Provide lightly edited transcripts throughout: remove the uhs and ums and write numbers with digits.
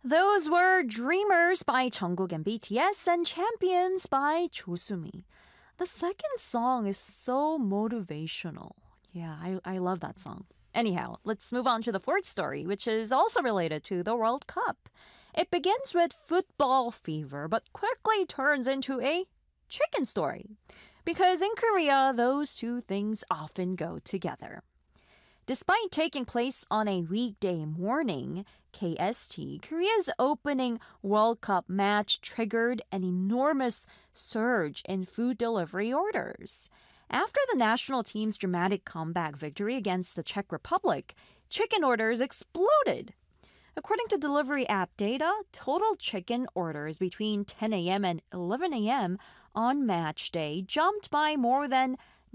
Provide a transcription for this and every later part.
Those were Dreamers by Jungkook and BTS and Champions by Josumi. The second song is so motivational. Yeah, I love that song. Anyhow, let's move on to the fourth story, which is also related to the World Cup. It begins with football fever, but quickly turns into a chicken story. Because in Korea, those two things often go together. Despite taking place on a weekday morning, KST, Korea's opening World Cup match triggered an enormous surge in food delivery orders. After the national team's dramatic comeback victory against the Czech Republic, chicken orders exploded. According to delivery app data, total chicken orders between 10 a.m. and 11 a.m. on match day jumped by more than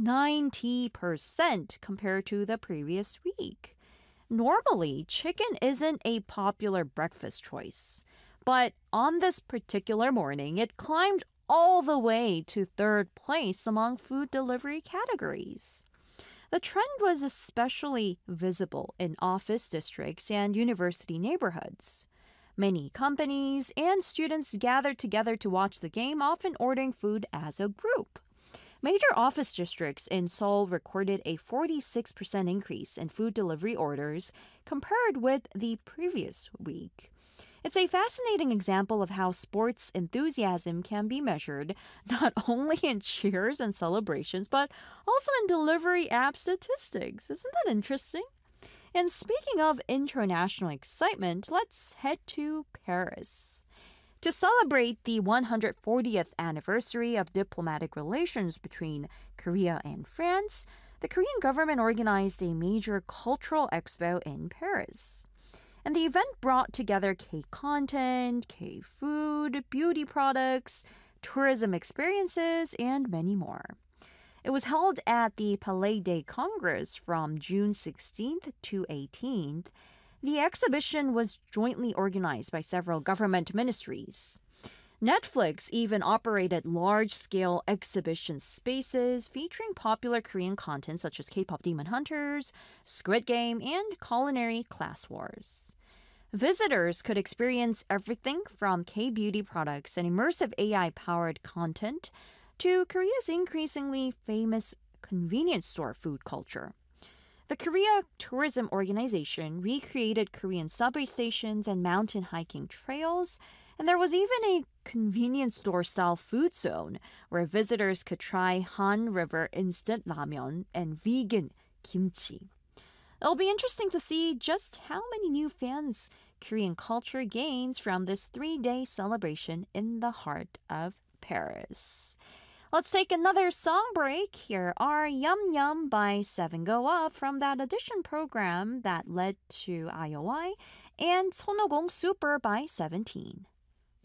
90% compared to the previous week. Normally, chicken isn't a popular breakfast choice, but on this particular morning, it climbed all the way to third place among food delivery categories. The trend was especially visible in office districts and university neighborhoods. Many companies and students gathered together to watch the game, often ordering food as a group. Major office districts in Seoul recorded a 46% increase in food delivery orders compared with the previous week. It's a fascinating example of how sports enthusiasm can be measured not only in cheers and celebrations, but also in delivery app statistics. Isn't that interesting? And speaking of international excitement, let's head to Paris. To celebrate the 140th anniversary of diplomatic relations between Korea and France, the Korean government organized a major cultural expo in Paris. And the event brought together K-content, K-food, beauty products, tourism experiences, and many more. It was held at the Palais des Congrès from June 16th to 18th. The exhibition was jointly organized by several government ministries. Netflix even operated large-scale exhibition spaces featuring popular Korean content such as K-pop Demon Hunters, Squid Game, and culinary class wars. Visitors could experience everything from K-beauty products and immersive AI-powered content to Korea's increasingly famous convenience store food culture. The Korea Tourism Organization recreated Korean subway stations and mountain hiking trails, and there was even a convenience store-style food zone where visitors could try Han River instant ramen and vegan kimchi. It'll be interesting to see just how many new fans Korean culture gains from this 3-day celebration in the heart of Paris. Let's take another song break. Here are Yum Yum by 7 Go Up from that audition program that led to IOI, and 손오공 Super by 17.